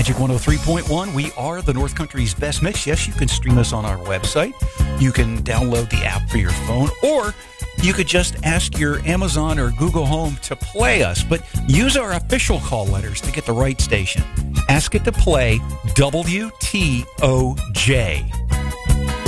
Magic 103.1, we are the North Country's best mix. Yes, you can stream us on our website. You can download the app for your phone, or you could just ask your Amazon or Google Home to play us. But use our official call letters to get the right station. Ask it to play WTOJ.